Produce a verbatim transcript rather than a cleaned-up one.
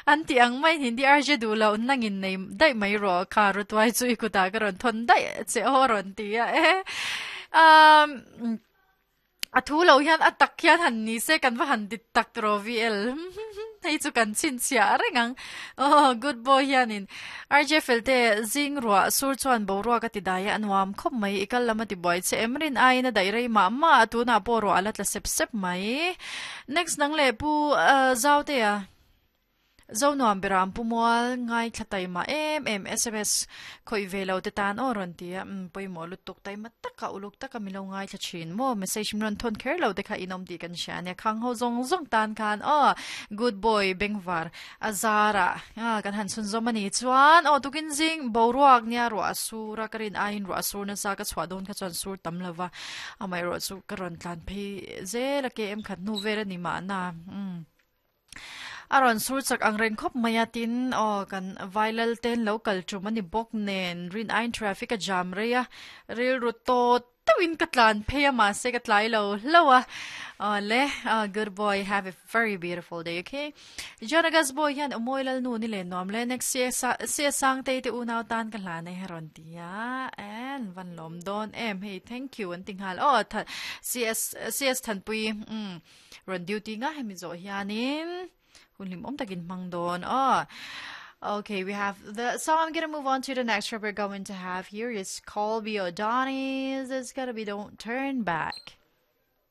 อันที่อังไม่เห็นที่อาร์เจดูแล้วนั่งอินในได้ไม่รอคารุตัวจุยกุตากรอนทนได้เจ้าหรอนตีอะเอ๊ะอ่าอะทูเราเห็นอัตักยันหันนี้เสกันว่าหันติดตักโรวีเอลให้จุกันชินเสียอะไรงังโอ้ good boy ยันินอาร์เจฟิลเตจิงรัวสูรชวนบรัวกติดายอันวามคบไม่อีกแล้วมาติบอยเซมรินไอนะได้ไรมามาตูน่าปอรัวลัดละเซบเซบไหม next นังเลปูเอ่อเจ้าเตีย zo nuam beram pumwal ngai thlatai ma em em sms khoi velo te tan oron tia poimo lutuk tai ma taka uluk taka milo ngai thachin mo message mron thon kher lo te kha inom ti kan sha ne khang ho zong zong tan kan oh good boy bengvar azara ah kan han sun zomani chuan oh tukin jing boruak nia ro asura karin ain ro asur na sa ka chwadon ka chan sur tam lova amai ro chu karon tlan phe ze la ke em khat nu vera ni ma na um aron surchak ang ren khop mayatin o kan viral ten local chumani bok nen rin ain traffic a jam reya ril ruto tawin katlan pheya ma se katlai lo lowa le good boy have a very beautiful day okay jonagas boy yan umoilal nu ni le nom le next year se sang te te unaw tan kan la ne heron tia and van lom don em hey thank you and ting hal oh cs cs than pui um ron duty nga hemi zo hianin Kulim om tagin mangdon. Oh, okay. We have the so I'm gonna move on to the next track we're going to have here is Colby O'Donnell's. It's gotta be Don't Turn Back.